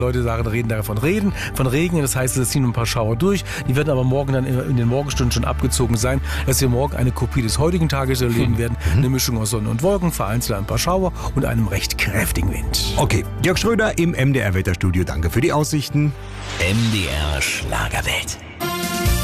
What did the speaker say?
Leute reden davon Regen, das heißt, es ziehen ein paar Schauer durch, die werden aber morgen dann in den Morgenstunden schon abgezogen sein, dass wir morgen eine Kopie des heutigen Tages erleben werden, eine Mischung aus Sonne und Wolken, vereinzelt ein paar Schauer und einem recht kräftigen Wind. Okay, Jörg Schröder im MDR Wetterstudio, danke für die Aussichten. MDR Schlagerwelt.